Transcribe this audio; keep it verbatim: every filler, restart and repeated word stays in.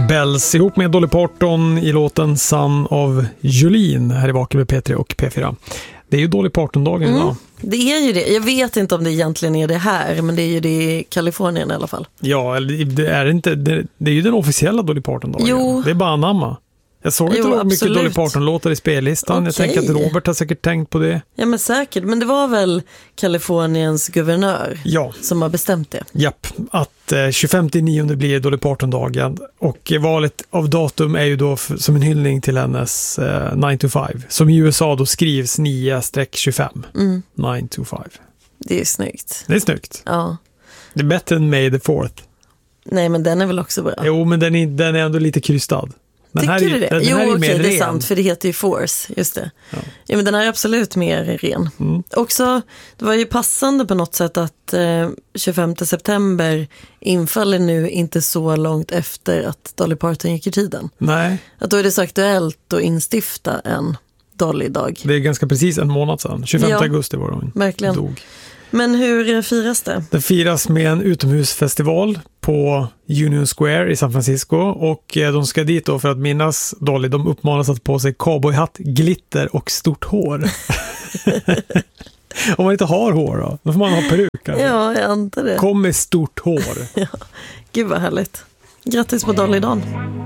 Bells ihop med Dolly Parton i låten Son of Jolene här i Vaken med P tre och P fyra. Det är ju Dolly Parton-dagen mm, idag. Det är ju det. Jag vet inte om det egentligen är det här, men det är ju det i Kalifornien i alla fall. Ja, eller det är inte det, det är ju den officiella Dolly Parton-dagen. Jo. Det är bara anamma. Jag såg inte hur mycket Dolly Parton-låtar i spellistan. Okay. Jag tänker att Robert har säkert tänkt på det. Ja, men säkert. Men det var väl Kaliforniens guvernör ja. som har bestämt det. Japp, att eh, tjugofemte nionde blir Dolly Parton-dagen. Och eh, valet av datum är ju då f- som en hyllning till hennes eh, nine to five. Som i U S A då skrivs nio tjugofem. Mm. nine to five. Det är snyggt. Det är snyggt. Ja. Det är bättre än May the fourth. Nej, men den är väl också bra. Jo, men den är, den är ändå lite krystad. Den Tycker här du är, det? Den jo, här är okej, mer det är ren. sant, för det heter ju Force, just det. Ja. Ja, men den här är absolut mer ren. Mm. Också, det var ju passande på något sätt att eh, tjugofemte september infaller nu inte så långt efter att Dolly Parton gick i tiden. Nej. Att då är det så aktuellt att instifta en Dolly-dag. Det är ganska precis en månad sedan. tjugofemte Ja, augusti var hon verkligen. dog. Men hur firas det? Den firas med en utomhusfestival på Union Square i San Francisco och de ska dit då för att minnas Dolly. De uppmanas att på sig cowboyhatt, glitter och stort hår. Om man inte har hår då, då får man ha peruk. Kanske. Ja, jag antar det. Kom med stort hår. Ja, gud vad härligt. Grattis på Dolly-dagen.